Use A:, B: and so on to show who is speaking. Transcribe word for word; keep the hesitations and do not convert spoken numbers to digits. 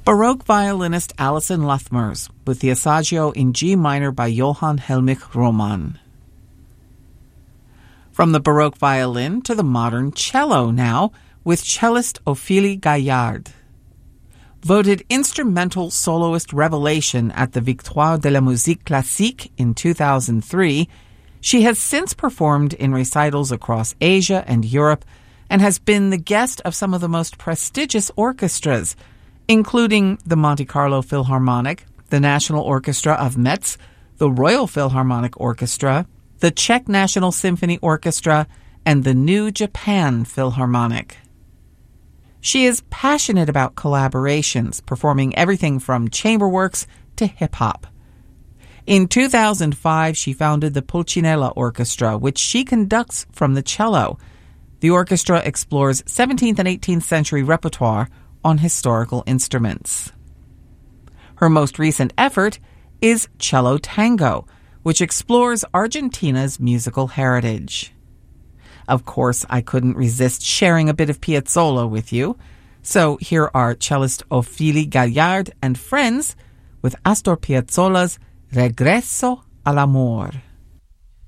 A: Baroque violinist Alison Luthmers with the Assaggio in G minor by Johann Helmich Roman. From the Baroque violin to the modern cello now, with cellist Ophélie Gaillard. Voted Instrumental Soloist Revelation at the Victoire de la Musique Classique in two thousand three, she has since performed in recitals across Asia and Europe and has been the guest of some of the most prestigious orchestras, including the Monte Carlo Philharmonic, the National Orchestra of Metz, the Royal Philharmonic Orchestra, the Czech National Symphony Orchestra, and the New Japan Philharmonic. She is passionate about collaborations, performing everything from chamber works to hip-hop. In two thousand five, she founded the Pulcinella Orchestra, which she conducts from the cello. The orchestra explores seventeenth and eighteenth century repertoire on historical instruments. Her most recent effort is Cello Tango, which explores Argentina's musical heritage. Of course, I couldn't resist sharing a bit of Piazzolla with you, so here are cellist Ophélie Gaillard and friends with Astor Piazzolla's Regreso al Amor.